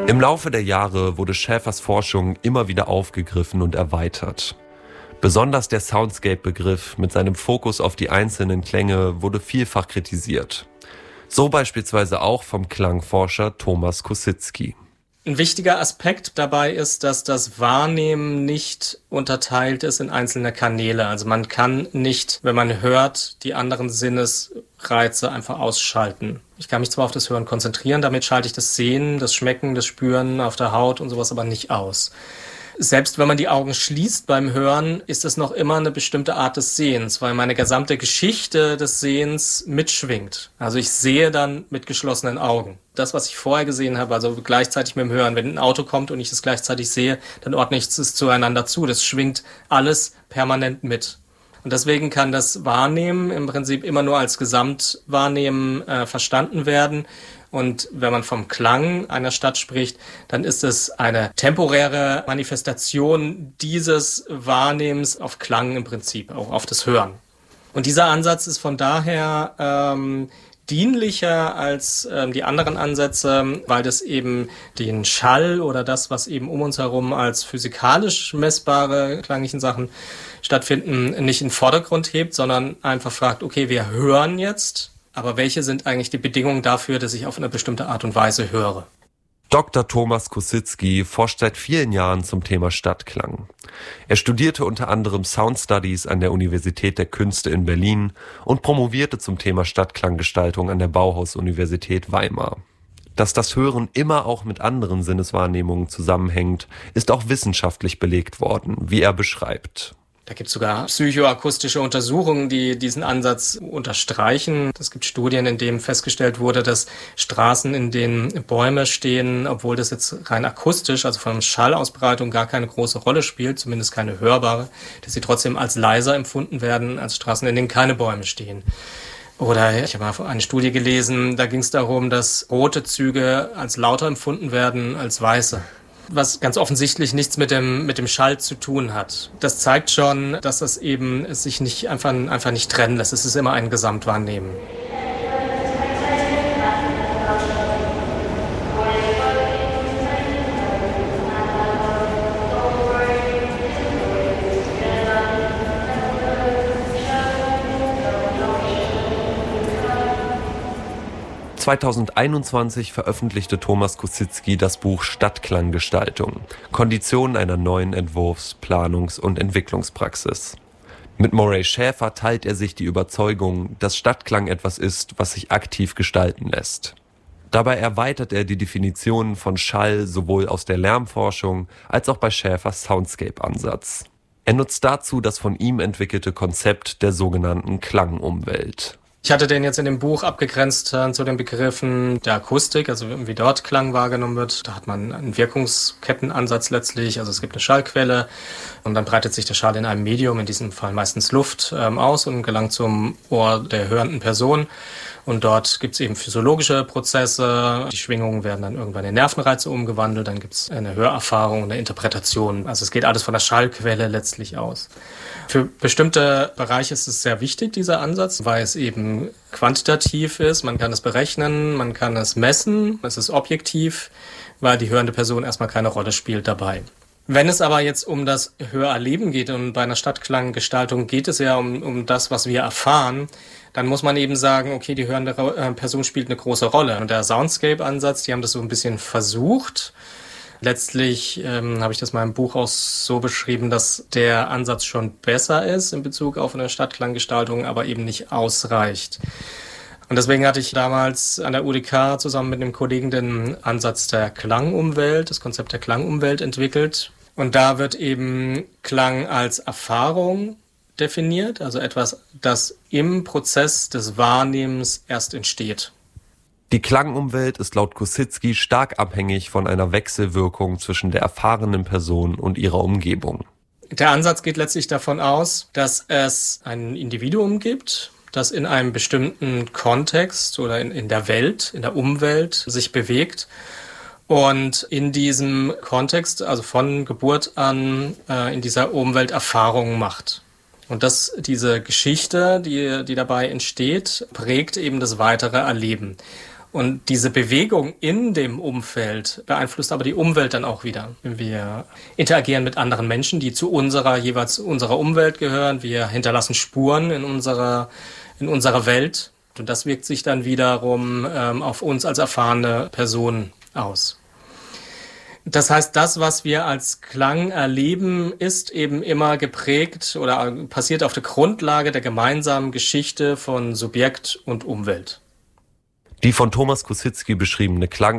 Im Laufe der Jahre wurde Schäfers Forschung immer wieder aufgegriffen und erweitert. Besonders der Soundscape-Begriff mit seinem Fokus auf die einzelnen Klänge wurde vielfach kritisiert. So beispielsweise auch vom Klangforscher Thomas Kosinski. Ein wichtiger Aspekt dabei ist, dass das Wahrnehmen nicht unterteilt ist in einzelne Kanäle. Also man kann nicht, wenn man hört, die anderen Sinnesreize einfach ausschalten. Ich kann mich zwar auf das Hören konzentrieren, damit schalte ich das Sehen, das Schmecken, das Spüren auf der Haut und sowas aber nicht aus. Selbst wenn man die Augen schließt beim Hören, ist es noch immer eine bestimmte Art des Sehens, weil meine gesamte Geschichte des Sehens mitschwingt. Also ich sehe dann mit geschlossenen Augen. Das, was ich vorher gesehen habe, also gleichzeitig mit dem Hören. Wenn ein Auto kommt und ich es gleichzeitig sehe, dann ordne ich es zueinander zu. Das schwingt alles permanent mit. Und deswegen kann das Wahrnehmen im Prinzip immer nur als Gesamtwahrnehmen verstanden werden. Und wenn man vom Klang einer Stadt spricht, dann ist es eine temporäre Manifestation dieses Wahrnehmens auf Klang im Prinzip, auch auf das Hören. Und dieser Ansatz ist von daher dienlicher als die anderen Ansätze, weil das eben den Schall oder das, was eben um uns herum als physikalisch messbare klanglichen Sachen stattfinden, nicht in den Vordergrund hebt, sondern einfach fragt, okay, wir hören jetzt, aber welche sind eigentlich die Bedingungen dafür, dass ich auf eine bestimmte Art und Weise höre? Dr. Thomas Kosinski forscht seit vielen Jahren zum Thema Stadtklang. Er studierte unter anderem Sound Studies an der Universität der Künste in Berlin und promovierte zum Thema Stadtklanggestaltung an der Bauhaus-Universität Weimar. Dass das Hören immer auch mit anderen Sinneswahrnehmungen zusammenhängt, ist auch wissenschaftlich belegt worden, wie er beschreibt. Da gibt es sogar psychoakustische Untersuchungen, die diesen Ansatz unterstreichen. Es gibt Studien, in denen festgestellt wurde, dass Straßen, in denen Bäume stehen, obwohl das jetzt rein akustisch, also von Schallausbreitung gar keine große Rolle spielt, zumindest keine hörbare, dass sie trotzdem als leiser empfunden werden als Straßen, in denen keine Bäume stehen. Oder ich habe mal eine Studie gelesen, da ging es darum, dass rote Züge als lauter empfunden werden als weiße. Was ganz offensichtlich nichts mit dem Schall zu tun hat. Das zeigt schon, dass das eben sich nicht einfach nicht trennen lässt. Es ist immer ein Gesamtwahrnehmen. (2021) veröffentlichte Thomas Kosinski das Buch Stadtklanggestaltung – Konditionen einer neuen Entwurfs-, Planungs- und Entwicklungspraxis. Mit Murray Schäfer teilt er sich die Überzeugung, dass Stadtklang etwas ist, was sich aktiv gestalten lässt. Dabei erweitert er die Definitionen von Schall sowohl aus der Lärmforschung als auch bei Schäfers Soundscape-Ansatz. Er nutzt dazu das von ihm entwickelte Konzept der sogenannten Klangumwelt. Ich hatte den jetzt in dem Buch abgegrenzt zu den Begriffen der Akustik, also wie dort Klang wahrgenommen wird. Da hat man einen Wirkungskettenansatz letztlich, also es gibt eine Schallquelle und dann breitet sich der Schall in einem Medium, in diesem Fall meistens Luft, aus und gelangt zum Ohr der hörenden Person. Und dort gibt es eben physiologische Prozesse, die Schwingungen werden dann irgendwann in Nervenreize umgewandelt, dann gibt es eine Hörerfahrung, eine Interpretation. Also es geht alles von der Schallquelle letztlich aus. Für bestimmte Bereiche ist es sehr wichtig, dieser Ansatz, weil es eben quantitativ ist, man kann es berechnen, man kann es messen, es ist objektiv, weil die hörende Person erstmal keine Rolle spielt dabei. Wenn es aber jetzt um das Hörerleben geht und bei einer Stadtklanggestaltung geht es ja um das, was wir erfahren, dann muss man eben sagen, okay, die hörende Person spielt eine große Rolle. Und der Soundscape-Ansatz, die haben das so ein bisschen versucht. Letztlich habe ich das mal im Buch auch so beschrieben, dass der Ansatz schon besser ist in Bezug auf eine Stadtklanggestaltung, aber eben nicht ausreicht. Und deswegen hatte ich damals an der UDK zusammen mit einem Kollegen den Ansatz der Klangumwelt, das Konzept der Klangumwelt entwickelt. Und da wird eben Klang als Erfahrung definiert, also etwas, das im Prozess des Wahrnehmens erst entsteht. Die Klangumwelt ist laut Kosinski stark abhängig von einer Wechselwirkung zwischen der erfahrenen Person und ihrer Umgebung. Der Ansatz geht letztlich davon aus, dass es ein Individuum gibt, das in einem bestimmten Kontext oder in der Welt, in der Umwelt sich bewegt und in diesem Kontext, also von Geburt an, in dieser Umwelt Erfahrungen macht. Und diese Geschichte, die dabei entsteht, prägt eben das weitere Erleben. Und diese Bewegung in dem Umfeld beeinflusst aber die Umwelt dann auch wieder. Wir interagieren mit anderen Menschen, die zu jeweils unserer Umwelt gehören. Wir hinterlassen Spuren in unserer Welt. Und das wirkt sich dann wiederum auf uns als erfahrene Personen aus. Das heißt, das, was wir als Klang erleben, ist eben immer geprägt oder passiert auf der Grundlage der gemeinsamen Geschichte von Subjekt und Umwelt. Die von Thomas Kosinski beschriebene